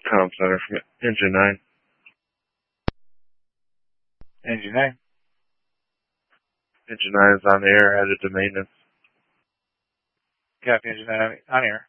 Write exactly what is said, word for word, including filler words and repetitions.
Comm Center from Engine nine. Engine nine. Engine nine is on the air, headed to maintenance. Copy, Engine nine on air.